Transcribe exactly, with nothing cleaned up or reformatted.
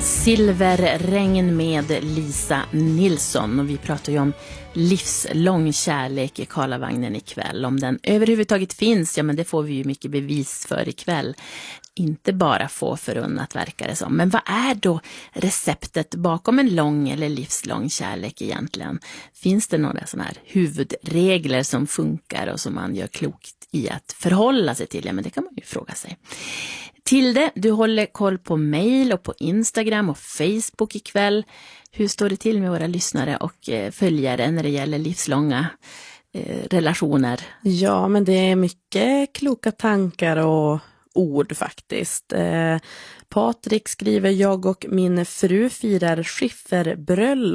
Silverregn med Lisa Nilsson, och vi pratar ju om livslång kärlek i Karlavagnen ikväll. Om den överhuvudtaget finns, ja men det får vi ju mycket bevis för ikväll. Inte bara få förunnat verkar det som. Men vad är då receptet bakom en lång eller livslång kärlek egentligen? Finns det några sådana här huvudregler som funkar och som man gör klokt i att förhålla sig till? Ja, men det kan man ju fråga sig. Tilde, du håller koll på mejl och på Instagram och Facebook ikväll. Hur står det till med våra lyssnare och följare när det gäller livslånga eh, relationer? Ja, men det är mycket kloka tankar och ord faktiskt. Eh, Patrik skriver: jag och min fru firar skifferbröllop